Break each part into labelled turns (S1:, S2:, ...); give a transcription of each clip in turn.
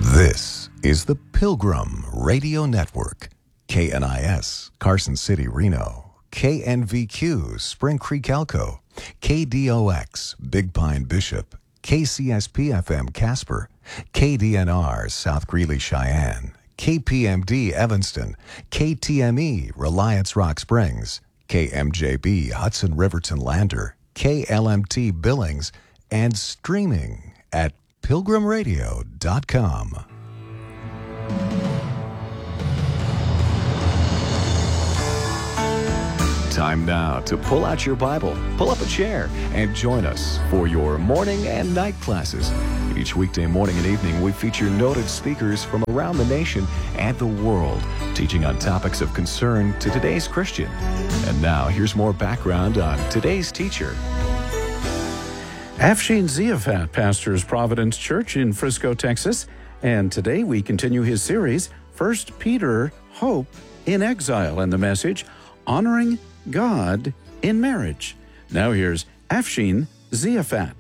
S1: This is the Pilgrim Radio Network. KNIS, Carson City, Reno. KNVQ, Spring Creek, Elko. KDOX, Big Pine, Bishop. KCSP-FM, Casper. KDNR, South Greeley, Cheyenne. KPMD, Evanston. KTME, Reliance Rock Springs. KMJB, Hudson Riverton Lander. KLMT, Billings. And streaming at pilgrimradio.com. Time now to pull out your Bible, pull up a chair, and join us for your morning and night classes. Each weekday morning and evening, we feature noted speakers from around the nation and the world, teaching on topics of concern to today's Christian. And now, here's more background on today's teacher.
S2: Afshin Ziafat pastors Providence Church in Frisco, Texas, and today we continue his series, 1 Peter, Hope in Exile, and the message, Honoring God in Marriage. Now here's Afshin Ziafat.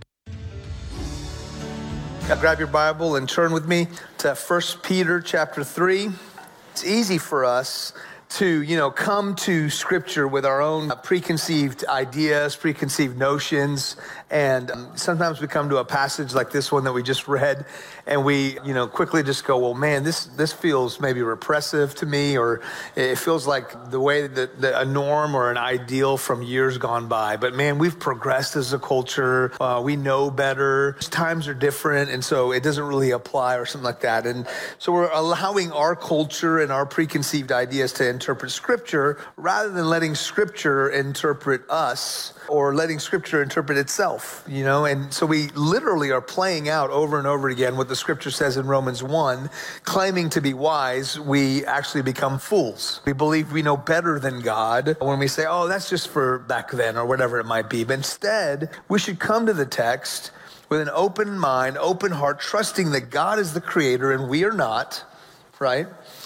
S3: Now grab your Bible and turn with me to 1 Peter chapter 3. It's easy for us to, come to Scripture with our own preconceived ideas, preconceived notions, and sometimes we come to a passage like this one that we just read, and we, quickly just go, well, man, this feels maybe repressive to me, or it feels like the way that a norm or an ideal from years gone by. But man, we've progressed as a culture. We know better. Times are different, and so it doesn't really apply or something like that. And so we're allowing our culture and our preconceived ideas to interpret Scripture rather than letting Scripture interpret us or letting Scripture interpret itself, And so we literally are playing out over and over again what the Scripture says in Romans 1, claiming to be wise, we actually become fools. We believe we know better than God when we say, oh, that's just for back then or whatever it might be. But instead, we should come to the text with an open mind, open heart, trusting that God is the creator and we are not, right?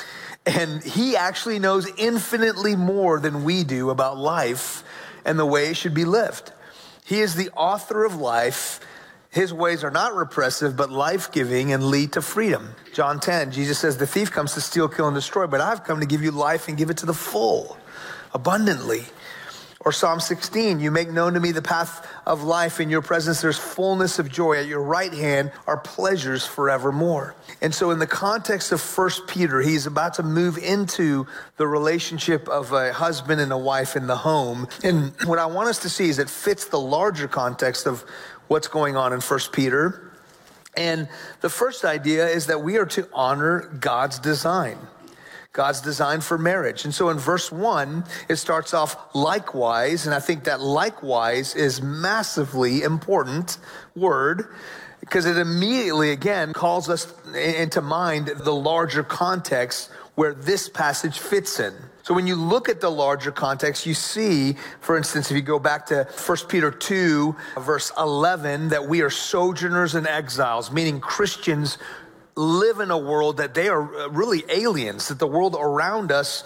S3: And he actually knows infinitely more than we do about life and the way it should be lived. He is the author of life. His ways are not repressive, but life-giving and lead to freedom. John 10, Jesus says, the thief comes to steal, kill, and destroy, but I've come to give you life and give it to the full, abundantly. Or Psalm 16, you make known to me the path of life. In your presence there's fullness of joy. At your right hand are pleasures forevermore. And so in the context of 1 Peter, he's about to move into the relationship of a husband and a wife in the home. And what I want us to see is it fits the larger context of what's going on in 1 Peter. And the first idea is that we are to honor God's design. God's design for marriage. And so in verse 1, it starts off likewise, and I think that likewise is massively important word because it immediately, again, calls us into mind the larger context where this passage fits in. So when you look at the larger context, you see, for instance, if you go back to 1 Peter 2, verse 11, that we are sojourners and exiles, meaning Christians live in a world that they are really aliens, that the world around us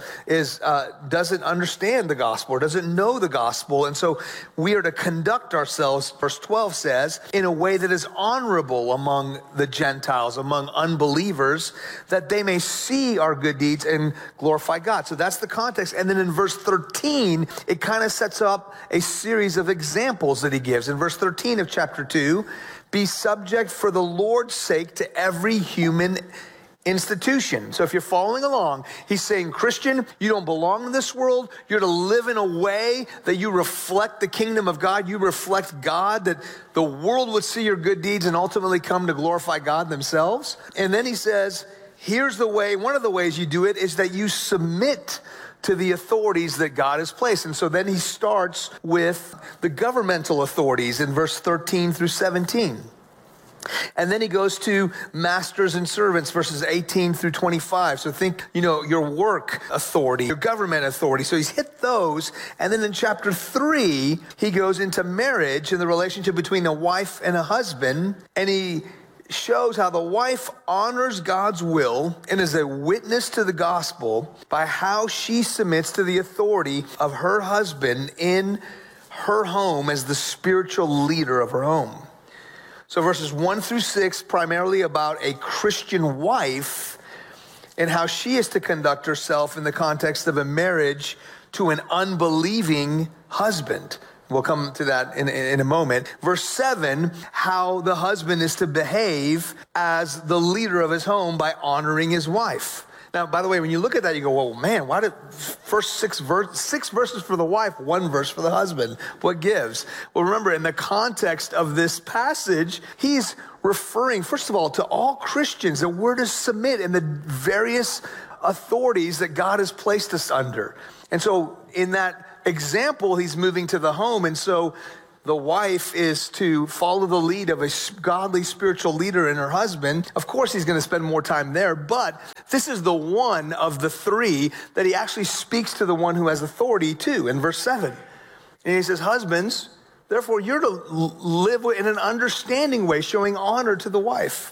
S3: doesn't understand the gospel or doesn't know the gospel. And so we are to conduct ourselves, verse 12 says, in a way that is honorable among the Gentiles, among unbelievers, that they may see our good deeds and glorify God. So that's the context. And then in verse 13, it kind of sets up a series of examples that he gives. In verse 13 of chapter 2, be subject for the Lord's sake to every human institution. So if you're following along, he's saying, Christian, you don't belong in this world. You're to live in a way that you reflect the kingdom of God. You reflect God, that the world would see your good deeds and ultimately come to glorify God themselves. And then he says, here's the way, one of the ways you do it is that you submit to the authorities that God has placed. And so then he starts with the governmental authorities in verse 13 through 17. And then he goes to masters and servants, verses 18 through 25. So think, your work authority, your government authority. So he's hit those. And then in chapter 3, he goes into marriage and the relationship between a wife and a husband. And he shows how the wife honors God's will and is a witness to the gospel by how she submits to the authority of her husband in her home as the spiritual leader of her home. So verses 1 through 6, primarily about a Christian wife and how she is to conduct herself in the context of a marriage to an unbelieving husband. We'll come to that in a moment. Verse 7, how the husband is to behave as the leader of his home by honoring his wife. Now, by the way, when you look at that, you go, well, man, why did first six verses for the wife, 1 verse for the husband? What gives? Well, remember, in the context of this passage, he's referring, first of all, to all Christians that we're to submit in the various authorities that God has placed us under. And so in that example, he's moving to the home. And so the wife is to follow the lead of a godly spiritual leader in her husband. Of course, he's going to spend more time there, but this is the one of the 3 that he actually speaks to the one who has authority too in verse 7. And he says, husbands, therefore you're to live in an understanding way, showing honor to the wife.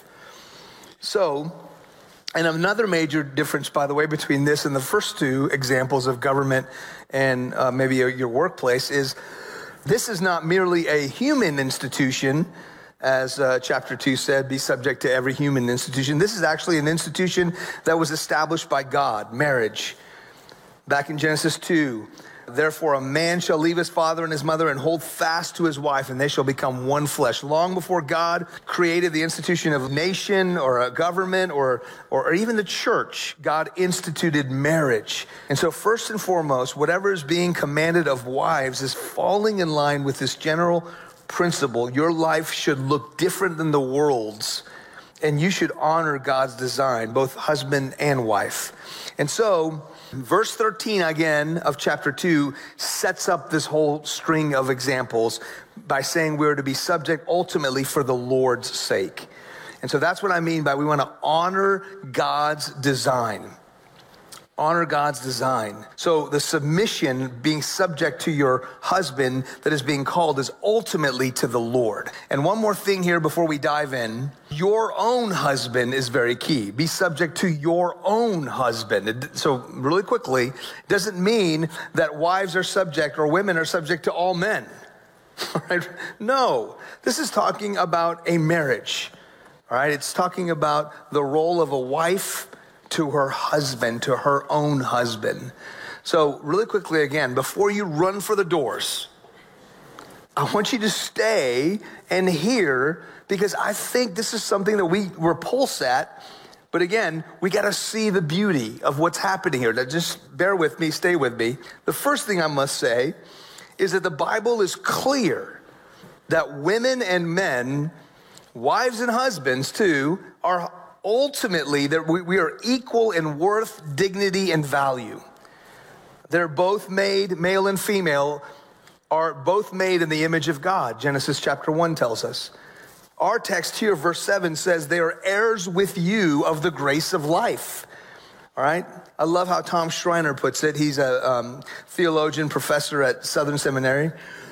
S3: So, and another major difference, by the way, between this and the first 2 examples of government and maybe your workplace is this is not merely a human institution, as chapter 2 said, be subject to every human institution. This is actually an institution that was established by God, marriage. Back in Genesis 2, therefore a man shall leave his father and his mother and hold fast to his wife, and they shall become one flesh. Long before God created the institution of a nation or a government or even the church, God instituted marriage. And so first and foremost, whatever is being commanded of wives is falling in line with this general principle. Your life should look different than the world's, and you should honor God's design, both husband and wife. And so verse 13 again of chapter 2 sets up this whole string of examples by saying we're to be subject ultimately for the Lord's sake. And so that's what I mean by we want to honor God's design. Honor God's design. So the submission, being subject to your husband that is being called, is ultimately to the Lord. And one more thing here before we dive in. Your own husband is very key. Be subject to your own husband. So really quickly, it doesn't mean that wives are subject or women are subject to all men. All right? No, this is talking about a marriage. All right? It's talking about the role of a wife to her husband, to her own husband. So really quickly again, before you run for the doors, I want you to stay and hear, because I think this is something that we repulse at. But again, we got to see the beauty of what's happening here. Now just bear with me, stay with me. The first thing I must say is that the Bible is clear that women and men, wives and husbands too, are ultimately that we are equal in worth, dignity, and value. They're both made, male and female, are both made in the image of God. Genesis chapter 1 tells us. Our text here, verse 7, says they are heirs with you of the grace of life. All right? I love how Tom Schreiner puts it. He's a theologian, professor at Southern Seminary.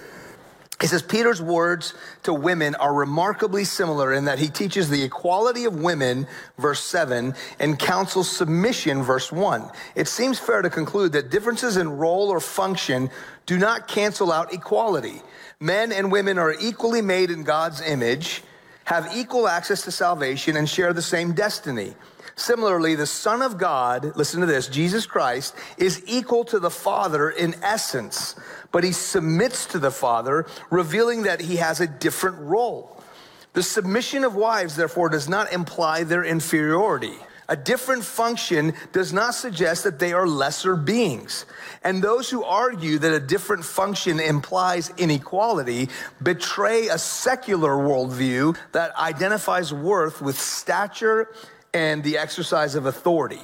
S3: He says Peter's words to women are remarkably similar in that he teaches the equality of women, verse 7, and counsels submission, verse 1. It seems fair to conclude that differences in role or function do not cancel out equality. Men and women are equally made in God's image, have equal access to salvation, and share the same destiny. Similarly, the Son of God, listen to this, Jesus Christ, is equal to the Father in essence, but he submits to the Father, revealing that he has a different role. The submission of wives, therefore, does not imply their inferiority. A different function does not suggest that they are lesser beings. And those who argue that a different function implies inequality betray a secular worldview that identifies worth with stature and the exercise of authority.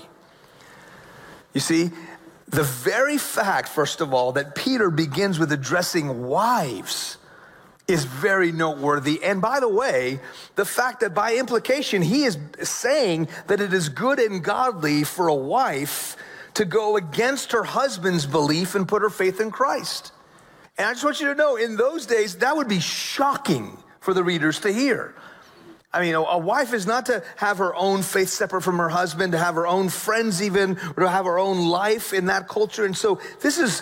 S3: You see, the very fact, first of all, that Peter begins with addressing wives is very noteworthy. And by the way, the fact that by implication, he is saying that it is good and godly for a wife to go against her husband's belief and put her faith in Christ. And I just want you to know, in those days, that would be shocking for the readers to hear. I mean, a wife is not to have her own faith separate from her husband, to have her own friends even, or to have her own life in that culture. And so this is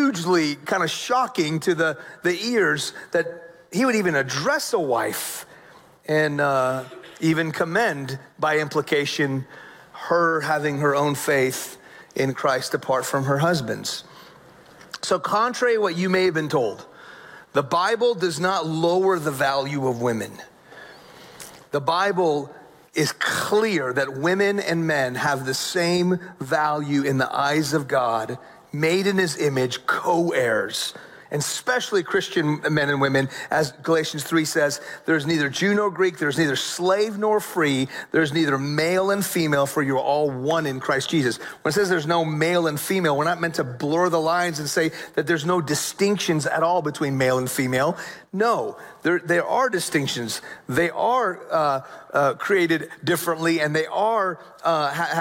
S3: hugely kind of shocking to the ears that he would even address a wife and even commend, by implication, her having her own faith in Christ apart from her husband's. So contrary to what you may have been told, the Bible does not lower the value of women. The Bible is clear that women and men have the same value in the eyes of God, made in his image, co-heirs. And especially Christian men and women, as Galatians 3 says, there's neither Jew nor Greek, there's neither slave nor free, there's neither male and female, for you're all one in Christ Jesus. When it says there's no male and female, we're not meant to blur the lines and say that there's no distinctions at all between male and female. No, there are distinctions. They are created differently, and they are